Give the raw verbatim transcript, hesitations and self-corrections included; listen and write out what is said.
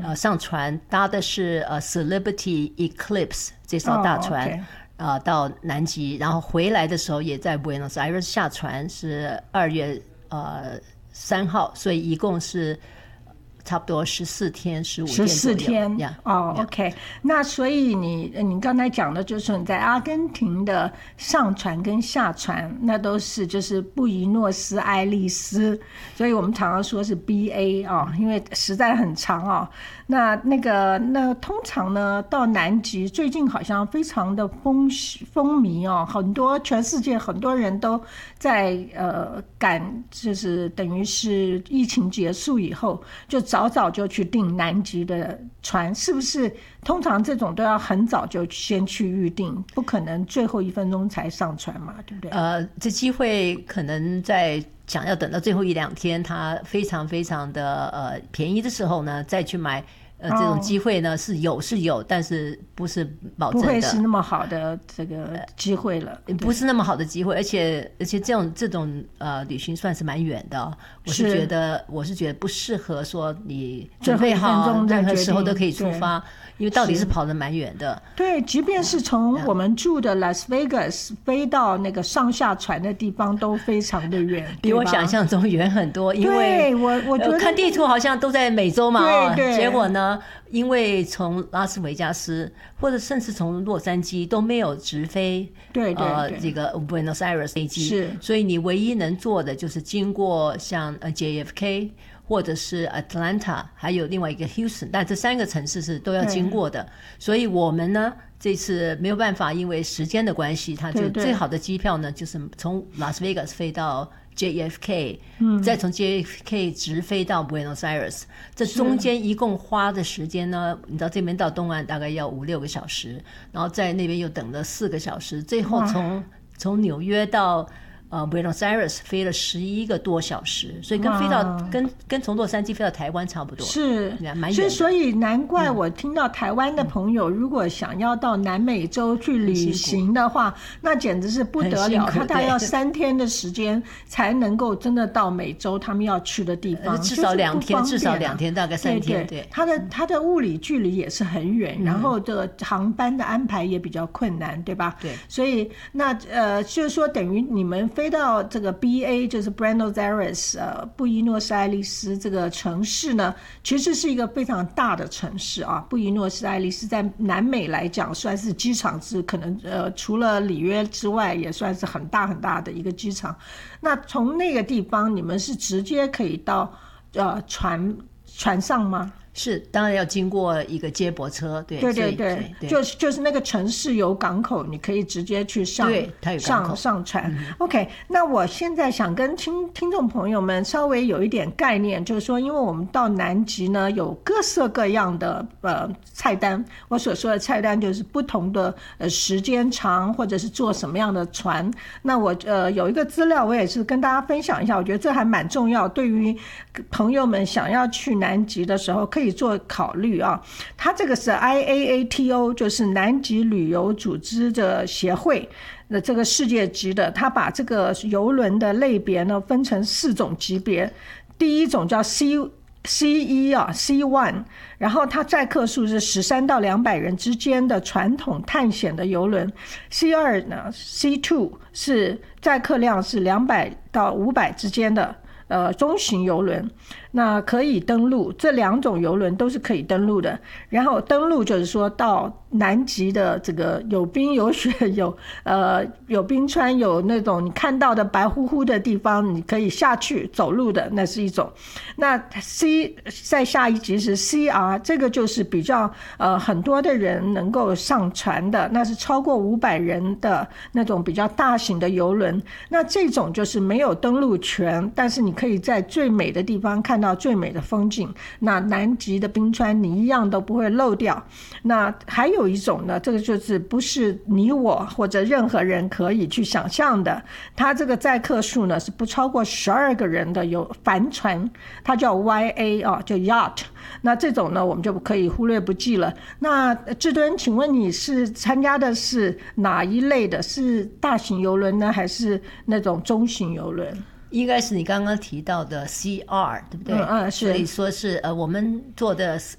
呃上船搭的是呃 Celebrity Eclipse 这艘大船。哦 okay呃，到南极，然后回来的时候也在 Buenos Aires 下船，是二月呃三号，所以一共是差不多十四天、十五天左右。十四天， yeah, 哦 ，OK。Yeah. 那所以你你刚才讲的就是你在阿根廷的上船跟下船，那都是就是布宜诺斯艾利斯，所以我们常常说是 B A 啊、哦，因为实在很长啊、哦。那那个那通常呢，到南极最近好像非常的风风靡哦，很多全世界很多人都在呃赶，就是等于是疫情结束以后，就早早就去订南极的船，是不是？通常这种都要很早就先去预定，不可能最后一分钟才上船嘛，对不对？ 呃，这机会可能在想要等到最后一两天，它非常非常的呃便宜的时候呢，再去买。呃，这种机会呢、哦、是有是有，但是不是保证的， 不会是那么好的这个机会了， 呃、不是那么好的机会，而且而且这种这种呃旅行算是蛮远的、哦，我是觉得我是觉得不适合说你准备好任何时候都可以出发，因为到底是跑得蛮远的。 对，即便是从我们住的 Las Vegas 飞到那个上下船的地方都非常的远， 比我想象中远很多。因为我我觉得、呃、 看地图好像都在美洲嘛， 对对， 结果呢？因为从拉斯维加斯或者甚至从洛杉矶都没有直飞， 对对对， 呃，这个 Buenos Aires 飞机， 是， 所以你唯一能做的就是经过像呃 J F K 或者是 Atlanta， 还有另外一个 Houston， 但这三个城市是都要经过的，所以我们呢这次没有办法，因为时间的关系，它就最好的机票呢就是从拉斯维加斯飞到J F K， 嗯，再从 J F K 直飞到 Buenos Aires， 这中间一共花的时间呢，你知道这边到东岸大概要五六个小时，然后在那边又等了四个小时，最后从从纽约到呃 Buenos Aires 飞了十一个多小时，所以跟飞到跟跟从洛杉矶飞到台湾差不多， 是蛮远的。 所以难怪我听到台湾的朋友、嗯、如果想要到南美洲去旅行的话，那简直是不得了，他大概要三天的时间才能够真的到美洲他们要去的地方， 至少两天、就是、至少两天，大概三天。 对对，他的他的物理距离也是很远、嗯，然后这个航班的安排也比较困难，对吧？ 对， 所以那呃，就是说等于你们飞到这个 B A 就是 Buenos Aires 呃布宜诺斯艾利斯这个城市呢，其实是一个非常大的城市啊。布宜诺斯艾利斯在南美来讲算是机场是可能呃除了里约之外也算是很大很大的一个机场。那从那个地方你们是直接可以到呃船船上吗？ 是，当然要经过一个接驳车，对对对 对, 对，就是就是那个城市有港口，你可以直接去上， 对，它有港口上上船、 嗯。 OK， 那我现在想跟听听众朋友们稍微有一点概念，就是说，因为我们到南极呢，有各色各样的呃菜单。我所说的菜单就是不同的呃时间长，或者是坐什么样的船。那我呃有一个资料，我也是跟大家分享一下，我觉得这还蛮重要，对于朋友们想要去南极的时候可以可以做考虑啊。它这个是 I A A T O， 就是南极旅游组织的协会的这个世界级的，它把这个邮轮的类别呢分成四种级别。第一种叫 C C 一啊 C 一， 然后它载客数是十三到两百人之间的传统探险的邮轮。C 二呢 C 二 是载客量是两百到五百之间的呃中型邮轮，那可以登陆，这两种邮轮都是可以登陆的。然后登陆就是说到南极的这个有冰有雪有呃有冰川有那种你看到的白乎乎的地方，你可以下去走路的，那是一种。那 C 在下一级是 C R， 这个就是比较呃很多的人能够上船的，那是超过五百人的那种比较大型的邮轮。那这种就是没有登陆权，但是你可以在最美的地方看到最美的风景，那南极的冰川你一样都不会漏掉。那还有一种呢，这个就是不是你我或者任何人可以去想象的，它这个载客数呢是不超过十二个人的有帆船，它叫 Y A 啊，叫 yacht。那这种呢我们就可以忽略不计了。那志敦，请问你是参加的是哪一类的？是大型邮轮呢，还是那种中型邮轮？ 应该是你刚刚提到的 C R， 对不对？ 嗯嗯，是。 所以说是呃，我们做的